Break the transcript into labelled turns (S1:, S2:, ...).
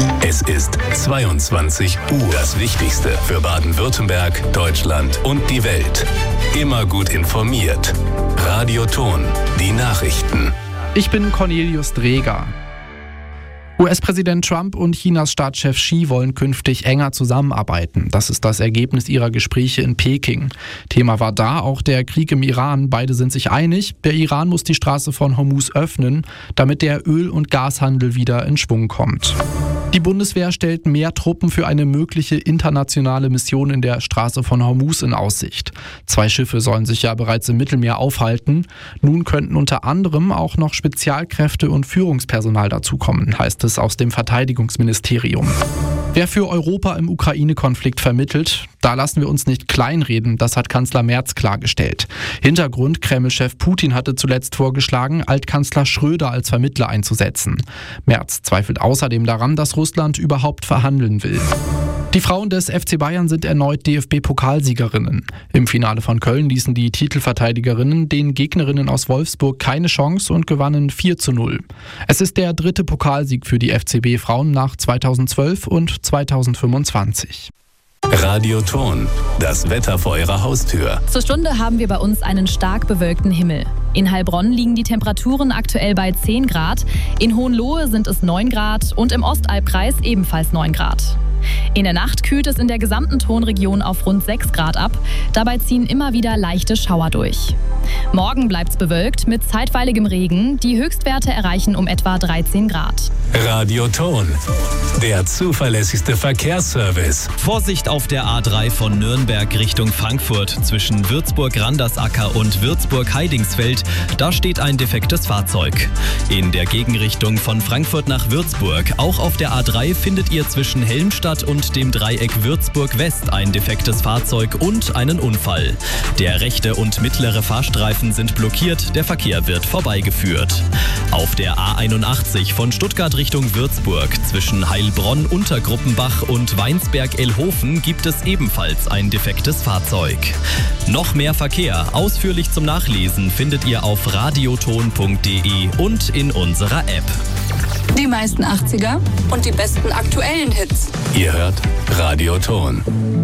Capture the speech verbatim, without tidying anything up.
S1: Es ist zweiundzwanzig Uhr. Das Wichtigste für Baden-Württemberg, Deutschland und die Welt. Immer gut informiert. Radio Ton, die Nachrichten.
S2: Ich bin Cornelius Dreger. U S-Präsident Trump und Chinas Staatschef Xi wollen künftig enger zusammenarbeiten. Das ist das Ergebnis ihrer Gespräche in Peking. Thema war da auch der Krieg im Iran. Beide sind sich einig, der Iran muss die Straße von Hormuz öffnen, damit der Öl- und Gashandel wieder in Schwung kommt. Die Bundeswehr stellt mehr Truppen für eine mögliche internationale Mission in der Straße von Hormuz in Aussicht. Zwei Schiffe sollen sich ja bereits im Mittelmeer aufhalten. Nun könnten unter anderem auch noch Spezialkräfte und Führungspersonal dazukommen, heißt es aus dem Verteidigungsministerium. Wer für Europa im Ukraine-Konflikt vermittelt, da lassen wir uns nicht kleinreden, das hat Kanzler Merz klargestellt. Hintergrund: Kreml-Chef Putin hatte zuletzt vorgeschlagen, Altkanzler Schröder als Vermittler einzusetzen. Merz zweifelt außerdem daran, dass Russland überhaupt verhandeln will. Die Frauen des F C Bayern sind erneut D F B-Pokalsiegerinnen. Im Finale von Köln ließen die Titelverteidigerinnen den Gegnerinnen aus Wolfsburg keine Chance und gewannen vier zu null. Es ist der dritte Pokalsieg für die F C B-Frauen nach zweitausendzwölf und zweitausendfünfundzwanzig.
S1: Radio Ton, das Wetter vor Ihrer Haustür.
S3: Zur Stunde haben wir bei uns einen stark bewölkten Himmel. In Heilbronn liegen die Temperaturen aktuell bei zehn Grad, in Hohenlohe sind es neun Grad und im Ostalbkreis ebenfalls neun Grad. In der Nacht kühlt es in der gesamten Tonregion auf rund sechs Grad ab. Dabei ziehen immer wieder leichte Schauer durch. Morgen bleibt es bewölkt mit zeitweiligem Regen. Die Höchstwerte erreichen um etwa dreizehn Grad.
S1: Radio Ton, der zuverlässigste Verkehrsservice.
S4: Vorsicht auf der A drei von Nürnberg Richtung Frankfurt zwischen Würzburg-Randersacker und Würzburg-Heidingsfeld. Da steht ein defektes Fahrzeug. In der Gegenrichtung von Frankfurt nach Würzburg, auch auf der A drei, findet ihr zwischen Helmstadt und dem Dreieck Würzburg West ein defektes Fahrzeug und einen Unfall. Der rechte und mittlere Fahrstreifen sind blockiert, der Verkehr wird vorbeigeführt. Auf der A einundachtzig von Stuttgart Richtung Würzburg zwischen Heilbronn, Untergruppenbach und Weinsberg-Elhofen gibt es ebenfalls ein defektes Fahrzeug. Noch mehr Verkehr, ausführlich zum Nachlesen, findet ihr auf radioton punkt de und in unserer App.
S5: Die meisten achtziger und die besten aktuellen Hits.
S1: Ihr hört Radio Ton.